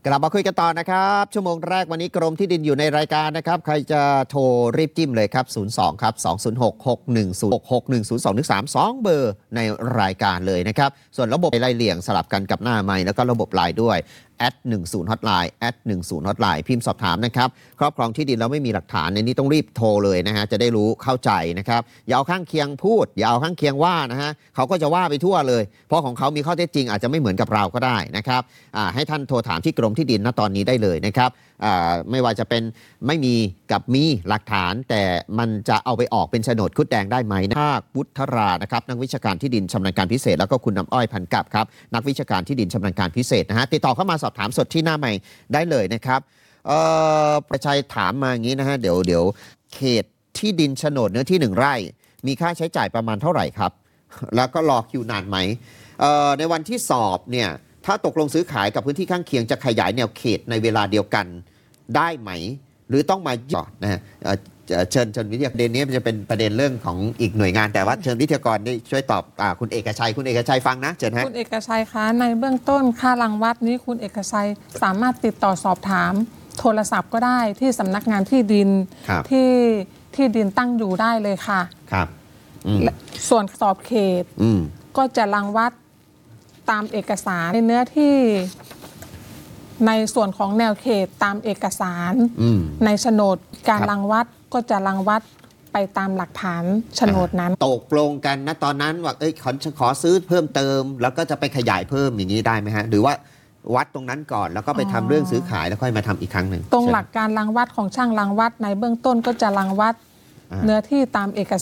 กลับมาคุยกันต่อนะครับชั่วโมงแรกวันนี้กรมที่ดินอยู่ในรายการนะครับใครจะโทรรีบจิ้มเลยครับ02ครับ206 610 6102 2เบอร์ในรายการเลยนะครับส่วนระบบไล่เลี่ยงสลับกันกับหน้าไมค์แล้วก็ระบบไลน์ด้วย@10 hotline @10 hotline พิมพ์สอบถามนะครับครอบครองที่ดินแล้วไม่มีหลักฐานในนี้ต้องรีบโทรเลยนะฮะจะได้รู้เข้าใจนะครับอย่าเอาข้างเคียงพูดอย่าเอาข้างเคียงว่านะฮะเขาก็จะว่าไปทั่วเลยเพราะของเขามีข้อเท็จจริงอาจจะไม่เหมือนกับเราก็ได้นะครับให้ท่านโทรถามที่กรมที่ดินณตอนนี้ได้เลยนะครับไม่ว่าจะเป็นไม่มีกับมีหลักฐานแต่มันจะเอาไปออกเป็นโฉนดคุดแดงได้ไหมนะภาควุฒรานะครับนักวิชาการที่ดินชำนาญการพิเศษแล้วก็คุณน้ำอ้อยพันกับครับนักวิชาการที่ดินชำนาญการพิเศษนะฮะติดต่อเข้ามาสอบถามสดที่หน้าใหม่ได้เลยนะครับประชัยถามมาอย่างนี้นะฮะเดี๋ยวเขตที่ดินโฉนดเนื้อที่1 ไร่มีค่าใช้จ่ายประมาณเท่าไหร่ครับแล้วก็รอคิวนานไหมในวันที่สอบเนี่ยถ้าตกลงซื้อขายกับพื้นที่ข้างเคียงจะขยายแนวเขตในเวลาเดียวกันได้ไหมหรือต้องมาหยอดนะฮะเชิญวิทยากรประเด็นนี้มันจะเป็นประเด็นเรื่องของอีกหน่วยงานแต่ว่าเชิญวิทยากรได้ช่วยตอบคุณเอกชัยฟังนะเชิญฮะคุณเอกชัยคะในเบื้องต้นค่ารังวัดนี้คุณเอกชัยสามารถติดต่อสอบถามโทรศัพท์ก็ได้ที่สำนักงานที่ดินที่ดินตั้งอยู่ได้เลยค่ะครับส่วนสอบเขตก็จะรังวัดตามเอกสารในเนื้อที่ในส่วนของแนวเขตตามเอกสารในโฉนดการรังวัดก็จะรังวัดไปตามหลักฐานโฉนดนั้นตกลงกันนะตอนนั้นว่าขอซื้อเพิ่มเติมแล้วก็จะไปขยายเพิ่มอย่างนี้ได้ไหมฮะหรือว่าวัดตรงนั้นก่อนแล้วก็ไปทำเรื่องซื้อขายแล้วค่อยมาทำอีกครั้งหนึ่งตรงหลักการรังวัดของช่างรังวัดในเบื้องต้นก็จะรังวัดเนื้อที่ตามเอก